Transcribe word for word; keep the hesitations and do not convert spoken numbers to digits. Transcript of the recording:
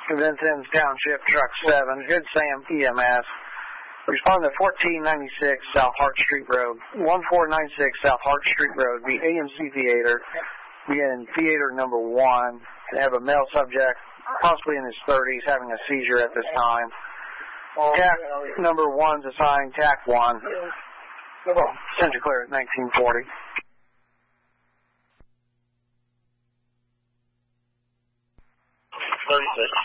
Vincennes Township, Truck seven, Good Sam E M S. Respond to fourteen ninety-six South Hart Street Road. one four nine six South Hart Street Road, the A M C Theater. Be in theater number one. Have a male subject, possibly in his thirties, having a seizure at this time. T A C number one's assigned T A C one. Central Clear at nineteen forty. thirty-six.